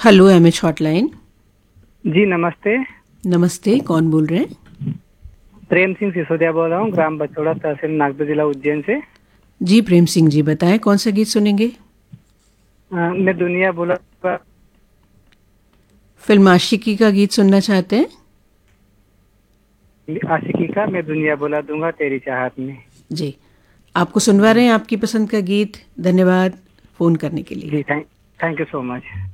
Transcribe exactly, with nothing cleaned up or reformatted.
Hello M H hotline. जी नमस्ते। नमस्ते, कौन बोल रहे हैं? प्रेम सिंह सिसोदिया बोल रहा हूँ, ग्राम बचौड़ा, तहसील नागपुर, जिला उज्जैन से। जी प्रेम सिंह जी, बताएं कौन सा गीत सुनेंगे? अ, मैं दुनिया भुला फिल्म आशिकी का गीत सुनना चाहते हैं? आशिकी का मैं दुनिया भुला दूंगा तेरी चाहत में। जी, आपको सुनवा रहे हैं आपकी पसंद का गीत। धन्यवाद फ़ोन करने के लिए। जी thank thank you so much.